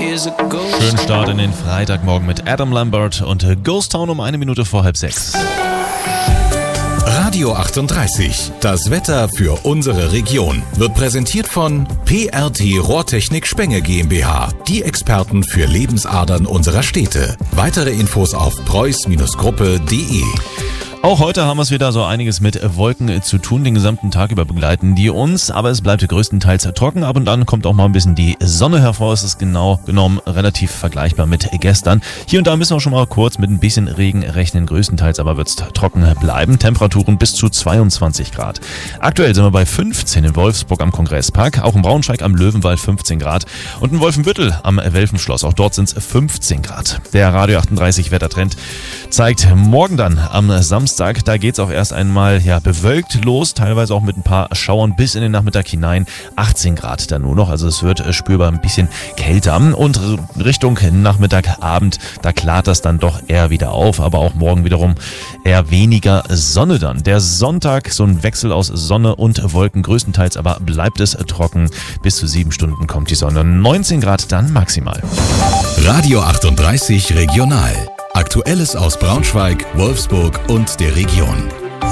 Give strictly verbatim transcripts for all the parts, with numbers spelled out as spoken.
Schönen Start in den Freitagmorgen mit Adam Lambert und Ghost Town um eine Minute vor halb sechs. Radio achtunddreißig, das Wetter für unsere Region, wird präsentiert von P R T Rohrtechnik Spenge GmbH, die Experten für Lebensadern unserer Städte. Weitere Infos auf preuß Gruppe punkt de. Auch heute haben wir es wieder so einiges mit Wolken zu tun, den gesamten Tag über begleiten die uns, aber es bleibt größtenteils trocken. Ab und an kommt auch mal ein bisschen die Sonne hervor, es ist genau genommen relativ vergleichbar mit gestern. Hier und da müssen wir schon mal kurz mit ein bisschen Regen rechnen, größtenteils aber wird es trocken bleiben. Temperaturen bis zu zweiundzwanzig Grad. Aktuell sind wir bei fünfzehn in Wolfsburg am Kongresspark, auch in Braunschweig am Löwenwald fünfzehn Grad und in Wolfenbüttel am Welfenschloss, auch dort sind es fünfzehn Grad. Der Radio achtunddreißig Wettertrend zeigt morgen dann am Samstag, da geht es auch erst einmal ja, bewölkt los, teilweise auch mit ein paar Schauern bis in den Nachmittag hinein. achtzehn Grad dann nur noch, also es wird spürbar ein bisschen kälter. Und Richtung Nachmittagabend, da klart das dann doch eher wieder auf, aber auch morgen wiederum eher weniger Sonne dann. Der Sonntag, so ein Wechsel aus Sonne und Wolken, größtenteils aber bleibt es trocken. Bis zu sieben Stunden kommt die Sonne, neunzehn Grad dann maximal. Radio achtunddreißig Regional. Aktuelles aus Braunschweig, Wolfsburg und der Region.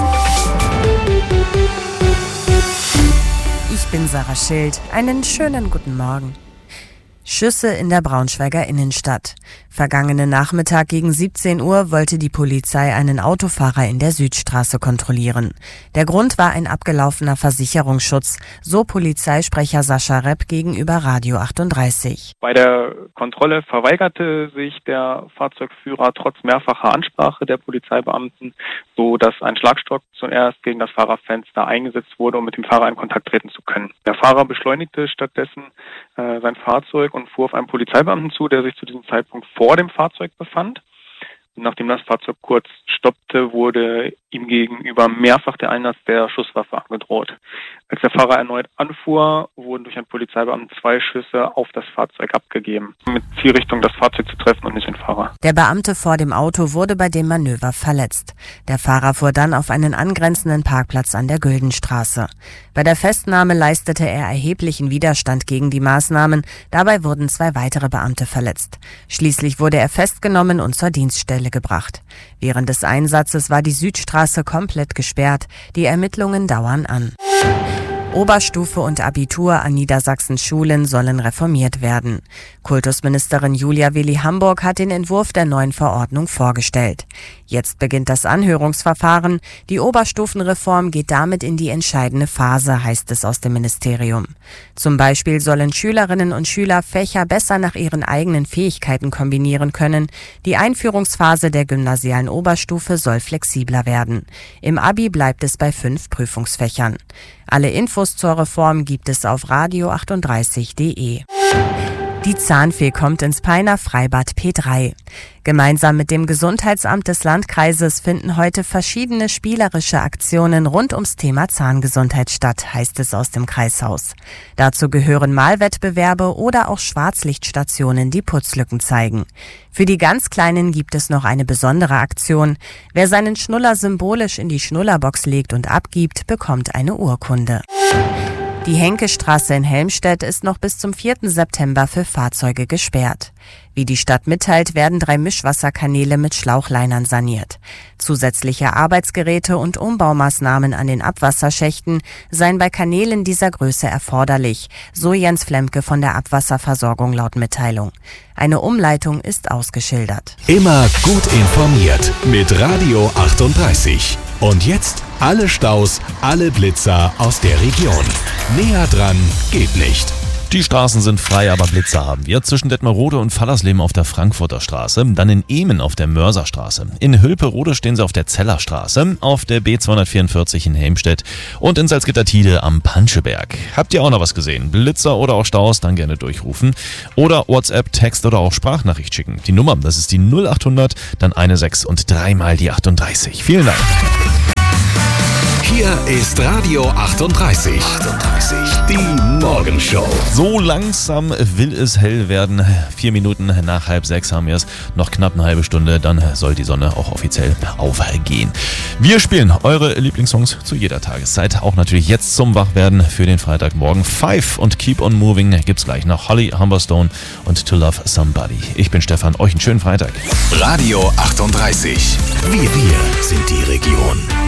Ich bin Sarah Schild. Einen schönen guten Morgen. Schüsse in der Braunschweiger Innenstadt. Vergangenen Nachmittag gegen siebzehn Uhr wollte die Polizei einen Autofahrer in der Südstraße kontrollieren. Der Grund war ein abgelaufener Versicherungsschutz, so Polizeisprecher Sascha Repp gegenüber Radio achtunddreißig. Bei der Kontrolle verweigerte sich der Fahrzeugführer trotz mehrfacher Ansprache der Polizeibeamten, so dass ein Schlagstock zuerst gegen das Fahrerfenster eingesetzt wurde, um mit dem Fahrer in Kontakt treten zu können. Der Fahrer beschleunigte stattdessen äh, sein Fahrzeug und fuhr auf einen Polizeibeamten zu, der sich zu diesem Zeitpunkt vor dem Fahrzeug befand. Und nachdem das Fahrzeug kurz stoppte, wurde ihm gegenüber mehrfach der Einsatz der Schusswaffe angedroht. Als der Fahrer erneut anfuhr, wurden durch einen Polizeibeamten zwei Schüsse auf das Fahrzeug abgegeben, mit Zielrichtung das Fahrzeug zu treffen und nicht den Fahrer. Der Beamte vor dem Auto wurde bei dem Manöver verletzt. Der Fahrer fuhr dann auf einen angrenzenden Parkplatz an der Güldenstraße. Bei der Festnahme leistete er erheblichen Widerstand gegen die Maßnahmen. Dabei wurden zwei weitere Beamte verletzt. Schließlich wurde er festgenommen und zur Dienststelle gebracht. Während des Einsatzes war die Südstraße komplett gesperrt. Die Ermittlungen dauern an. Oberstufe und Abitur an Niedersachsens Schulen sollen reformiert werden. Kultusministerin Julia Willi-Hamburg hat den Entwurf der neuen Verordnung vorgestellt. Jetzt beginnt das Anhörungsverfahren. Die Oberstufenreform geht damit in die entscheidende Phase, heißt es aus dem Ministerium. Zum Beispiel sollen Schülerinnen und Schüler Fächer besser nach ihren eigenen Fähigkeiten kombinieren können. Die Einführungsphase der gymnasialen Oberstufe soll flexibler werden. Im Abi bleibt es bei fünf Prüfungsfächern. Alle Infos zur Reform gibt es auf radio achtunddreißig punkt de. Die Zahnfee kommt ins Peiner Freibad P drei. Gemeinsam mit dem Gesundheitsamt des Landkreises finden heute verschiedene spielerische Aktionen rund ums Thema Zahngesundheit statt, heißt es aus dem Kreishaus. Dazu gehören Malwettbewerbe oder auch Schwarzlichtstationen, die Putzlücken zeigen. Für die ganz Kleinen gibt es noch eine besondere Aktion. Wer seinen Schnuller symbolisch in die Schnullerbox legt und abgibt, bekommt eine Urkunde. Die Henkestraße in Helmstedt ist noch bis zum vierten September für Fahrzeuge gesperrt. Wie die Stadt mitteilt, werden drei Mischwasserkanäle mit Schlauchleinern saniert. Zusätzliche Arbeitsgeräte und Umbaumaßnahmen an den Abwasserschächten seien bei Kanälen dieser Größe erforderlich, so Jens Flemke von der Abwasserversorgung laut Mitteilung. Eine Umleitung ist ausgeschildert. Immer gut informiert mit Radio achtunddreißig. Und jetzt alle Staus, alle Blitzer aus der Region. Näher dran geht nicht. Die Straßen sind frei, aber Blitzer haben wir. Zwischen Detmerode und Fallersleben auf der Frankfurter Straße, dann in Ehmen auf der Mörserstraße. In Hülperode stehen sie auf der Zellerstraße, auf der B zweihundertvierundvierzig in Helmstedt und in Salzgitter-Tide am Panscheberg. Habt ihr auch noch was gesehen? Blitzer oder auch Staus? Dann gerne durchrufen. Oder WhatsApp, Text oder auch Sprachnachricht schicken. Die Nummer, das ist die null achthundert, dann eine sechs und dreimal die achtunddreißig. Vielen Dank. Hier ist Radio achtunddreißig. achtunddreißig. Die Morgenshow. So langsam will es hell werden. Vier Minuten nach halb sechs haben wir es. Noch knapp eine halbe Stunde, dann soll die Sonne auch offiziell aufgehen. Wir spielen eure Lieblingssongs zu jeder Tageszeit. Auch natürlich jetzt zum Wachwerden für den Freitagmorgen. Five und Keep on Moving gibt's gleich noch. Holly Humberstone und To Love Somebody. Ich bin Stefan, euch einen schönen Freitag. Radio achtunddreißig. Wir, wir sind die Region.